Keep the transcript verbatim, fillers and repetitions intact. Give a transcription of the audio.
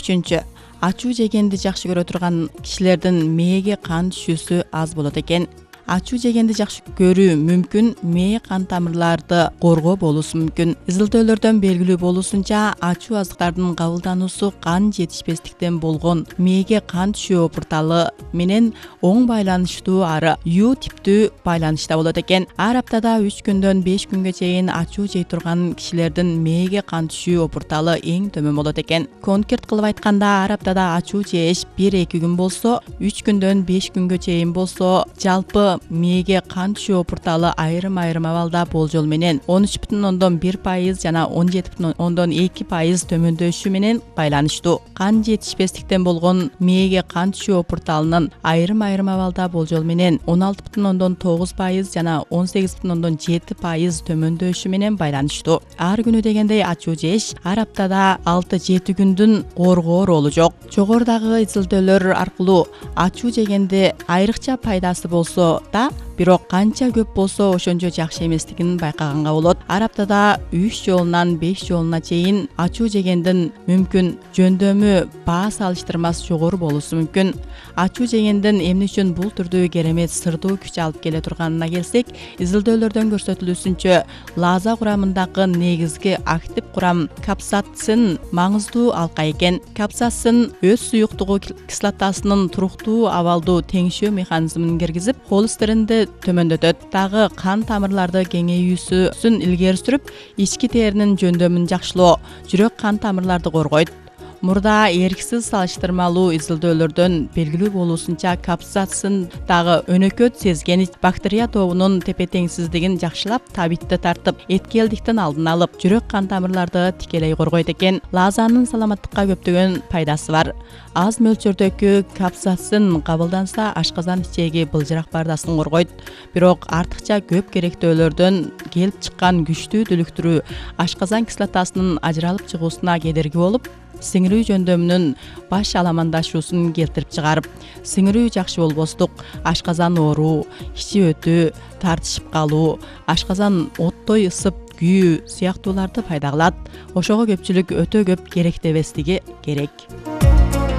үчүнчү, ачуу жегенди жакшы көрө турган кишилердин мээге кан түшүүсү аз болот экен. Ачуу жегенди жакшы көрүү мүмкүн мээ кан тамырларды коргоо болуусу мүмкүн. Изилдөөлөрдөн белгилүү болуусунча, ачуу азыктардын кабылдануусу кан жетишпестиктен болгон мээге кан түшүү опурталы менен оң байланыштуу ары Ю типтүү байланышта болот экен. Ар аптада үч күндөн беш күнгө чейин ачуу жей турган кишилердин мээге кан түшүү опурталы эң төмөн болот экен. Конкрет кылып айтканда, ар аптада ачуу жеш бир эки күн болсо, үч күндөн беш күнгө чейин болсо, жалпы мээге кан түшүү опурталы айрым-айрым абалда болжол менен он үч бүтүн ондон бир пайыз жана он жети бүтүн ондон эки пайыз төмөндөшү менен байланыштуу. Кан жетишпестиктен болгон мээге кан түшүү опурталынын айрым-айрым абалда болжол менен он алты бүтүн ондон тогуз пайыз жана он сегиз бүтүн ондон жети пайыз төмөндөшү менен байланыштуу. Ар күнү дегендей ачуу жеш ар аптада алты жети күндүн коргоо ролу жок. Жогорудагы изилдөөлөр аркылуу ачуу жегенде айрыкча пайдасы болсо да, бирок канча көп болсо ошончо жакшы эместигин байкаганга болот. Ар аптада үч жолунан беш жолуна чейин ачуу жегендин мүмкүн жөндөмү баа салыштырмас жогору болуусу мүмкүн. Ачуу жегендин эмне үчүн бул түрдүү керемет сырдуу күч алып келе турганына келсек, изилдөөлөрдөн көрсөтүлүүсүнчө, лаза курамындагы негизги актив курам капсацин маңыздуу алка экен. Капсацин өз суюктугу кислотасынын туруктуу абалдуу теңшөө механизмин киргизип, холестеринди төмөндөтөт. Дагы кан тамырларды кеңейүүсүн илгери сүрүп, ички теринин жөндөмүн жакшылоо, жүрөк кан тамырларды коргойт. Мурда эрксиз салыштырмалуу изилдөөлөрдөн белгилүү болуусунча, капсацин дагы өнөкөт сезгенич бактерия тобунун тепе-теңсиздигин жакшылап, табитти тартып, эткелдиктин алдын алып, жүрөк кан тамырларды тикелей коргойт экен. Лазанын саламаттыкка көптөгөн пайдасы бар. Аз мөлчөрдөгү капсацин кабылданса, ашказан ичеги былжырак бардасын коргойт. Бирок артыкча көп керектөөлөрдөн келип чыккан күчтүү дүлүктүрүү ашказан кислотасынын ажыралып чыгуусуна кедерги болуп, сиңирүү жөндөмүнүн баш аламандашуусун келтирип чыгарып, сиңирүү жакшы болбостук, ашказан ооруу, ичи өтүү, тартышып калуу, ашказан оттой ысып күйүү сыяктууларды пайда кылат. Ошого көпчүлүк өтө көп керектебестиги керек.